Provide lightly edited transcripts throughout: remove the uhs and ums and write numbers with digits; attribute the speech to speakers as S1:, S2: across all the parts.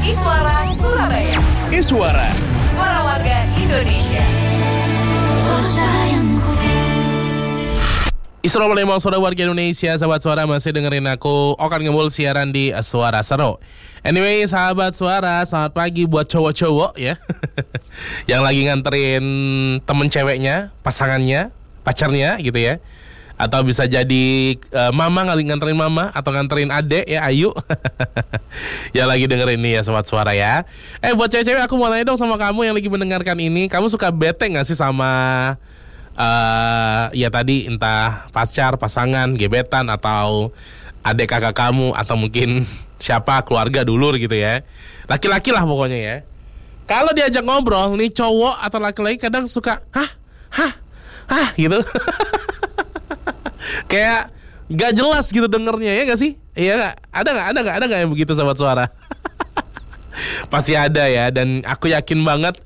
S1: Iswara Surabaya.
S2: Iswara,
S1: Suara warga Indonesia. Oh sayangku.
S3: Assalamualaikum saudara warga Indonesia, sahabat suara masih dengerin aku Okan Ngemul siaran di Suara Seru. Anyway, sahabat suara, selamat pagi buat cowok-cowok ya yang lagi nganterin temen ceweknya, pasangannya, pacarnya gitu ya. Atau bisa jadi mama nganterin mama atau nganterin adek ya, Ayu. Yang lagi dengerin ini ya sobat suara ya. Buat cewek-cewek aku mau nanya dong sama kamu yang lagi mendengarkan ini, kamu suka bete gak sih sama ya tadi entah pacar, pasangan, gebetan atau adik kakak kamu atau mungkin siapa, keluarga dulur gitu ya. Laki-laki lah pokoknya ya. Kalau diajak ngobrol nih cowok atau laki-laki kadang suka hah gitu. Kayak gak jelas gitu dengernya ya gak sih? Iya gak? Ada gak yang begitu sobat suara? Pasti ada ya. Dan aku yakin banget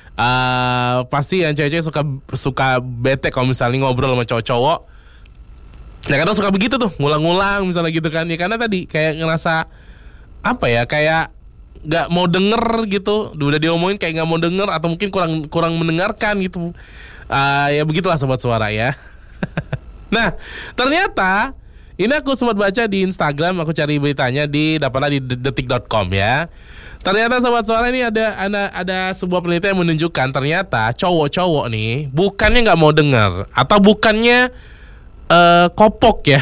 S3: pasti yang cewek-cewek suka bete kalau misalnya ngobrol sama cowok-cowok. Ya kadang suka begitu tuh, ngulang-ngulang misalnya gitu kan. Ya karena tadi kayak ngerasa apa ya, kayak gak mau denger gitu. Udah diomongin kayak gak mau denger atau mungkin kurang mendengarkan gitu. Ya begitulah sobat suara ya. Nah, ternyata ini aku sempat baca di Instagram, aku cari beritanya dapatlah di detik.com ya. Ternyata sobat suara ini ada sebuah penelitian yang menunjukkan ternyata cowok-cowok nih bukannya nggak mau dengar atau bukannya kopok ya,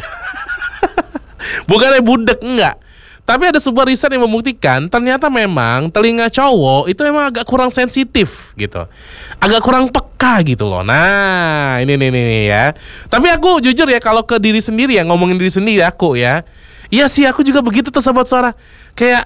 S3: bukannya budek, enggak. Tapi ada sebuah riset yang membuktikan ternyata memang telinga cowok itu memang agak kurang sensitif gitu, agak kurang peka gitu loh. Nah ini ya. Tapi aku jujur ya, kalau ke diri sendiri ya, ngomongin diri sendiri aku ya, iya sih aku juga begitu tuh sobat suara. Kayak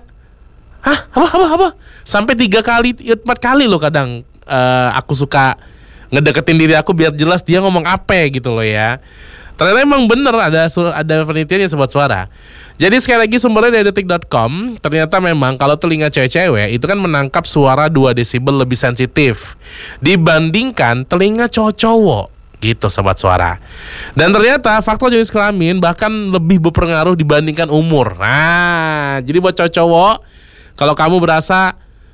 S3: apa sampai 3 kali 4 kali loh kadang aku suka ngedeketin diri aku biar jelas dia ngomong apa gitu loh ya. Ternyata emang bener ada penelitiannya sobat suara. Jadi sekali lagi sumbernya dari detik.com. Ternyata memang kalau telinga cewek-cewek itu kan menangkap suara 2 desibel lebih sensitif dibandingkan telinga cowok-cowok gitu sobat suara. Dan ternyata faktor jenis kelamin bahkan lebih berpengaruh dibandingkan umur. Nah, jadi buat cowok-cowok, kalau kamu berasa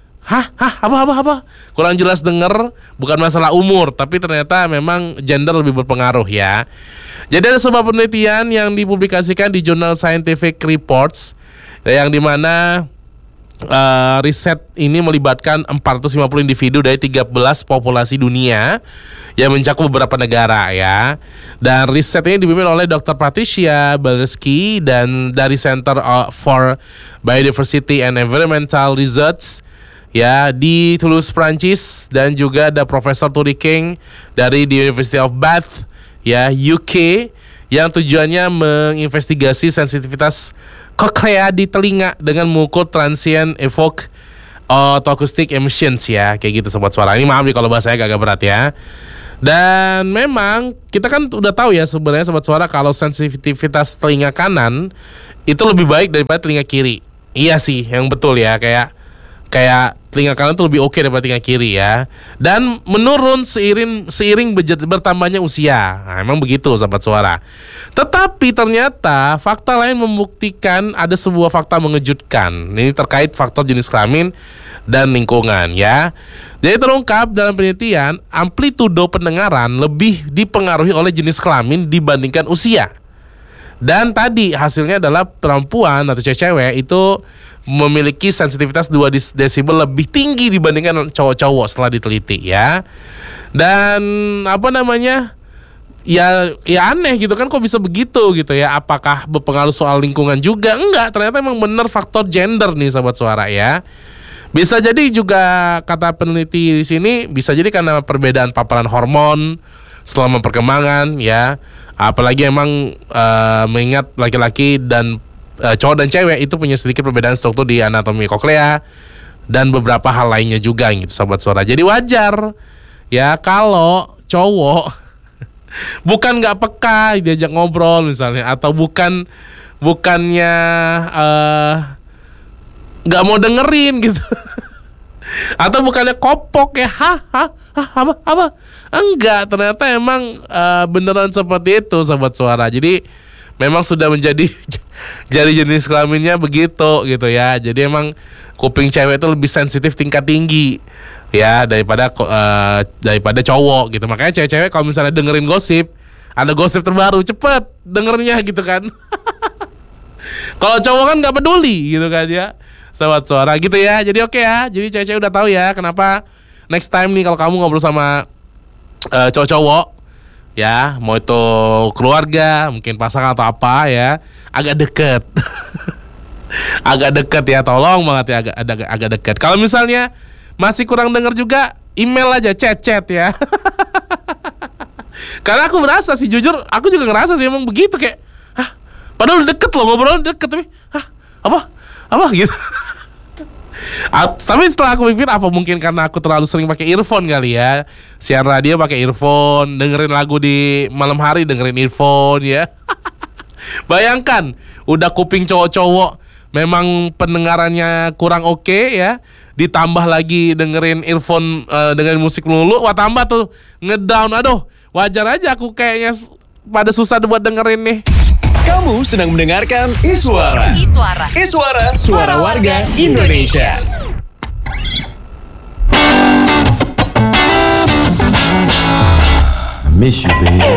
S3: apa kurang jelas denger, bukan masalah umur, tapi ternyata memang gender lebih berpengaruh ya. Jadi ada sebuah penelitian yang dipublikasikan di jurnal Scientific Reports, yang dimana riset ini melibatkan 450 individu dari 13 populasi dunia yang mencakup beberapa negara ya. Dan riset ini dipimpin oleh Dr. Patricia Baleski dan dari Center for Biodiversity and Environmental Research ya di Toulouse, Prancis, dan juga ada Profesor Turi King dari the University of Bath ya, UK, yang tujuannya menginvestigasi sensitivitas koklea di telinga dengan mengukur transient evoked acoustic emissions ya, kayak gitu sobat suara. Ini maaf nih kalau bahasanya agak berat ya. Dan memang kita kan udah tahu ya sebenarnya sobat suara, kalau sensitivitas telinga kanan itu lebih baik daripada telinga kiri. Iya sih, yang betul ya, kayak telinga kanan tuh lebih oke daripada telinga kiri ya. Dan menurun seiring bertambahnya usia. Nah, emang begitu sahabat suara. Tetapi ternyata fakta lain membuktikan ada sebuah fakta mengejutkan. Ini terkait faktor jenis kelamin dan lingkungan ya. Jadi terungkap dalam penelitian, amplitudo pendengaran lebih dipengaruhi oleh jenis kelamin dibandingkan usia. Dan tadi hasilnya adalah perempuan atau cewek itu memiliki sensitivitas 2 desibel lebih tinggi dibandingkan cowok-cowok setelah diteliti ya. Dan ya aneh gitu kan, kok bisa begitu gitu ya. Apakah berpengaruh soal lingkungan juga? Enggak, ternyata emang bener faktor gender nih sahabat suara ya. Bisa jadi juga kata peneliti di sini, bisa jadi karena perbedaan paparan hormon selama perkembangan ya. Apalagi emang mengingat laki-laki dan cowok dan cewek itu punya sedikit perbedaan struktur di anatomi koklea dan beberapa hal lainnya juga gitu sobat suara. Jadi wajar ya kalau cowok bukan nggak peka diajak ngobrol misalnya, atau bukannya nggak mau dengerin gitu. Atau bukannya kopok ya, apa? Enggak, ternyata emang beneran seperti itu sobat suara. Jadi memang sudah menjadi jadi jenis kelaminnya begitu gitu ya. Jadi emang kuping cewek itu lebih sensitif tingkat tinggi ya daripada cowok gitu. Makanya cewek-cewek kalau misalnya dengerin gosip, ada gosip terbaru cepet dengernya gitu kan. Kalau cowok kan nggak peduli gitu kan ya, Sobat Suara gitu ya. Jadi oke ya. Jadi cewek-cewek udah tahu ya kenapa next time nih kalau kamu ngobrol sama cowok-cowok ya, mau itu keluarga, mungkin pasangan atau apa ya, agak deket. Agak deket ya, tolong banget ya agak deket. Kalau misalnya masih kurang denger juga, email aja, chat ya. Karena aku merasa sih, jujur aku juga ngerasa sih emang begitu, kayak padahal udah deket loh, ngobrol deket, tapi apa gitu. Tapi setelah aku pikir, apa mungkin karena aku terlalu sering pakai earphone kali ya, siaran radio pakai earphone, dengerin lagu di malam hari dengerin earphone ya. Bayangkan udah kuping cowok-cowok memang pendengarannya kurang oke ya, ditambah lagi dengerin earphone, dengerin musik melulu, wah tambah tuh ngedown. Aduh, wajar aja aku kayaknya pada susah buat dengerin nih.
S2: Kamu sedang mendengarkan Iswara. Iswara, suara warga Indonesia.
S4: I miss you, baby.